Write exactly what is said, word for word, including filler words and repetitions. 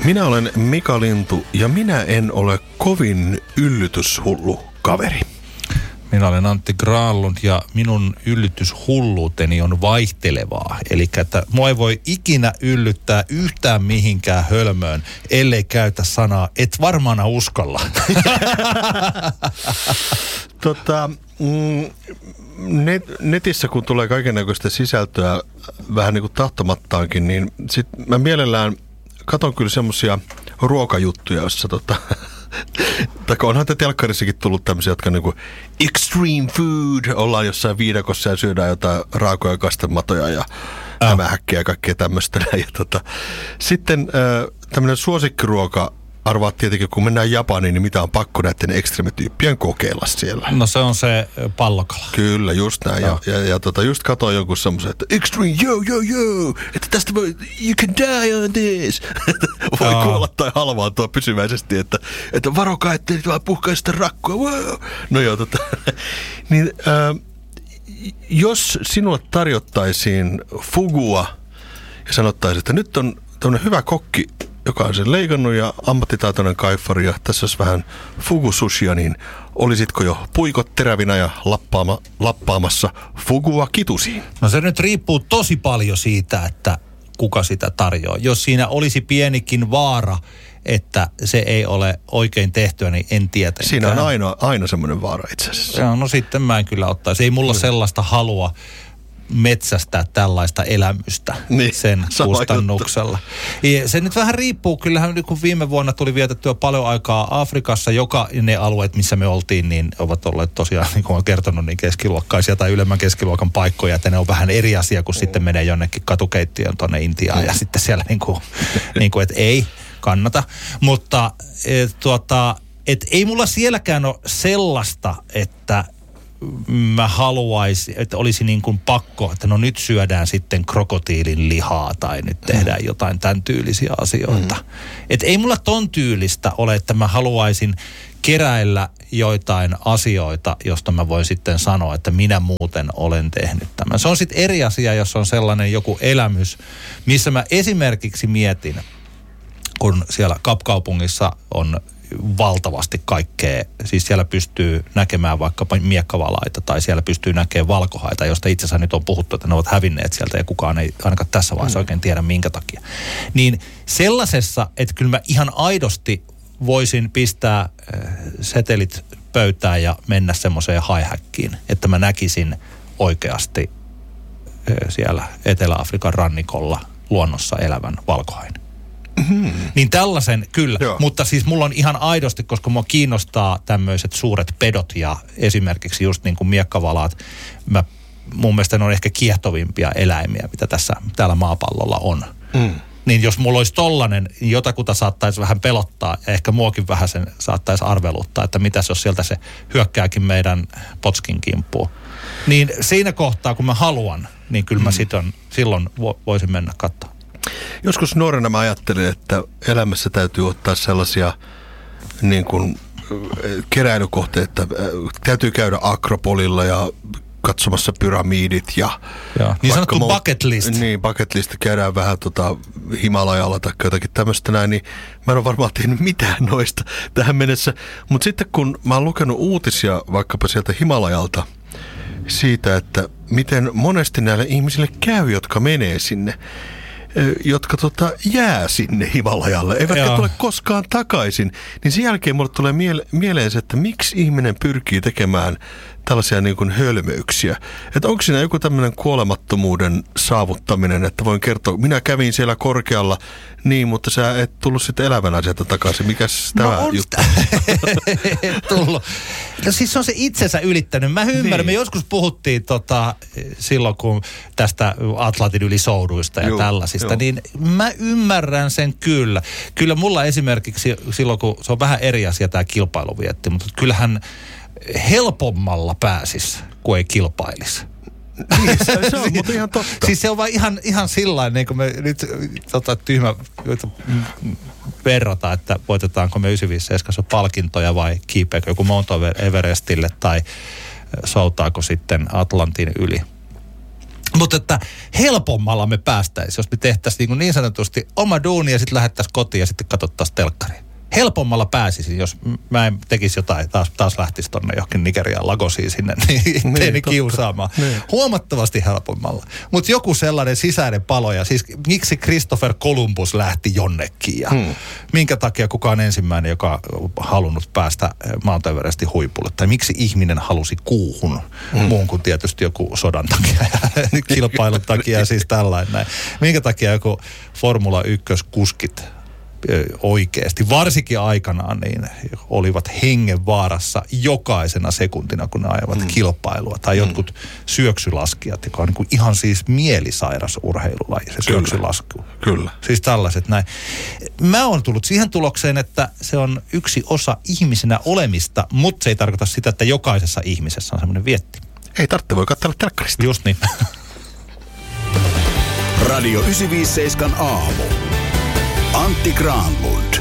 Minä olen Mika Lintu ja minä en ole kovin yllytyshullu kaveri. Minä olen Antti Granlund ja minun yllytyshulluuteni on vaihtelevaa. Eli että mua ei voi ikinä yllyttää yhtään mihinkään hölmöön, ellei käytä sanaa, et varmaan uskalla. tota, mm, net, netissä kun tulee kaikennäköistä sisältöä vähän niin kuin tahtomattaankin, niin sit mä mielellään katon kyllä semmosia ruokajuttuja, jossa tota... tai onhan te telkkarissakin tullut tämmöisiä, jotka niinku extreme food, ollaan jossain viidakossa ja syödään jotain raakoja kastematoja ja äh. hämähäkkiä ja kaikkea tämmöistä. Ja tota, sitten äh, tämmöinen suosikkiruoka, arvaat tietenkin, kun mennään Japaniin, niin mitä on pakko näiden ekstremityyppien kokeilla siellä? No se on se pallokala. Kyllä, just näin. No. Ja, ja, ja tota, just katsoin jonkun semmoisen, että extreme, yo, yo, yo, että tästä voi, you can die on this. Voi oh. kuolla tai halvaantua pysyväisesti, että, että varokaa, ettei vaan puhkaa sitä rakkua. Wow. No joo, tota, niin äh, jos sinulle tarjottaisiin fugua ja sanottaisiin, että nyt on tämmöinen hyvä kokki, joka on sen leikannut ja ammattitaitoinen kaifari ja tässä olisi vähän fugu-sushia, niin olisitko jo puikot terävinä ja lappaama, lappaamassa fugua kitusiin? No se nyt riippuu tosi paljon siitä, että kuka sitä tarjoaa. Jos siinä olisi pienikin vaara, että se ei ole oikein tehtyä, niin en tietenkään. Siinä on aina, aina semmoinen vaara itse asiassa. Joo, no sitten mä en kyllä ottaisi. Ei mulla sellaista halua metsästää tällaista elämystä niin, sen kustannuksella. Ja se nyt vähän riippuu, kyllähän kun viime vuonna tuli vietettyä paljon aikaa Afrikassa, joka ne alueet, missä me oltiin, niin ovat olleet tosiaan, niin kuin olen kertonut, niin keskiluokkaisia tai ylemmän keskiluokan paikkoja, että ne on vähän eri asia, kun mm. sitten menee jonnekin katukeittiön tuonne Intiaan mm. ja sitten siellä niin kuin, niin kuin että ei kannata. Mutta et, tuota, et ei mulla sielläkään ole sellaista, että mä haluaisin, että olisi niin kuin pakko, että no nyt syödään sitten krokotiilin lihaa tai nyt tehdään jotain tämän tyylisiä asioita. Mm. Että ei mulla ton tyylistä ole, että mä haluaisin keräillä joitain asioita, josta mä voin sitten sanoa, että minä muuten olen tehnyt tämän. Se on sitten eri asia, jos on sellainen joku elämys, missä mä esimerkiksi mietin, kun siellä Kapkaupungissa on valtavasti kaikkea. Siis siellä pystyy näkemään vaikkapa miekkavalaita tai siellä pystyy näkemään valkohaita, josta itse asiassa nyt on puhuttu, että ne ovat hävinneet sieltä ja kukaan ei ainakaan tässä vaiheessa oikein tiedä minkä takia. Niin sellaisessa, että kyllä mä ihan aidosti voisin pistää setelit pöytään ja mennä semmoiseen haihäkkiin, että mä näkisin oikeasti siellä Etelä-Afrikan rannikolla luonnossa elävän valkohain. Mm-hmm. Niin tällaisen kyllä, joo. Mutta siis mulla on ihan aidosti, koska mua kiinnostaa tämmöiset suuret pedot ja esimerkiksi just niin kuin miekkavalaat, mä, mun mielestä ne on ehkä kiehtovimpia eläimiä, mitä tässä täällä maapallolla on. Mm. Niin jos mulla olisi tollanen, niin jotakuta saattaisi vähän pelottaa ja ehkä muakin vähän sen saattaisi arveluttaa, että mitäs jos sieltä se hyökkääkin meidän potskin kimppuun. Niin siinä kohtaa, kun mä haluan, niin kyllä mä mm. siton, silloin voisin mennä katsomaan. Joskus nuorena mä ajattelin, että elämässä täytyy ottaa sellaisia niin kuin keräilykohteita, että täytyy käydä Akropolilla ja katsomassa pyramidit ja... ja niin sanottu mo- bucket list. Niin, bucket list. Käydään vähän tota Himalajalla tai jotakin tämmöistä näin, niin mä en ole varmaan tehnyt mitään noista tähän mennessä. Mutta sitten kun mä oon lukenut uutisia vaikkapa sieltä Himalajalta siitä, että miten monesti näille ihmisille käy, jotka menee sinne, jotka tota, jää sinne Himalajalle, eivätkä Joo. tule koskaan takaisin, niin sen jälkeen mulle tulee miele- mieleen se, että miksi ihminen pyrkii tekemään tällaisia niin kuin hölmöyksiä. Että onko siinä joku tämmöinen kuolemattomuuden saavuttaminen, että voin kertoa, minä kävin siellä korkealla, niin, mutta sä et tullut sitten elävänä sieltä takaisin. Mikäs tämä no juttu? tullut. No siis se on se itsensä ylittänyt. Mä ymmärrän, niin. Me joskus puhuttiin tota, silloin, kun tästä Atlantin ylisouduista ja Juh, tällaisista, jo. Niin mä ymmärrän sen kyllä. Kyllä mulla esimerkiksi silloin, kun se on vähän eri asia tämä kilpailuvietti, mutta kyllähän helpommalla pääsis, kun ei kilpailisi. Niin, se, se on mutta ihan totta. Siis se on vaan ihan, ihan sillain, niin kuin me nyt tota, tyhmä verrata, että voitetaanko me yhdeksänsataaviisikymmentäseitsemän palkintoja vai kiipeäkö joku Mount Everestille tai soutaako sitten Atlantin yli. Mutta että helpommalla me päästäisiin, jos me tehtäisiin niin, niin sanotusti oma duuni ja sitten lähettäisiin kotiin ja sitten katsottaisiin telkkariin. Helpommalla pääsisin, jos mä en tekisi jotain, taas, taas lähtisi tonne johonkin Nigeriaan Lagosiin sinne, niin itteeni niin, kiusaamaan. Niin. Huomattavasti helpommalla. Mutta joku sellainen sisäinen palo, ja siis miksi Christopher Columbus lähti jonnekin, ja hmm. minkä takia kukaan ensimmäinen, joka on halunnut päästä Mount Everestin huipulle, tai miksi ihminen halusi kuuhun, hmm. muun kuin tietysti joku sodan takia, kilpailun takia, siis tällainen näin. Minkä takia joku Formula yksi kuskit oikeasti, varsinkin aikanaan, niin olivat hengenvaarassa jokaisena sekuntina, kun ne ajavat mm. kilpailua. Tai mm. jotkut syöksylaskijat, joka on niin kuin ihan siis mielisairas urheilulaji, se Kyllä. syöksylasku. Kyllä. Siis tällaiset näin. Mä oon tullut siihen tulokseen, että se on yksi osa ihmisenä olemista, mutta se ei tarkoita sitä, että jokaisessa ihmisessä on semmoinen vietti. Ei tarvitse, voi katsella telkkarista. Just niin. Radio yhdeksänsataaviisikymmentäseitsemän aamu. Antti Granlund.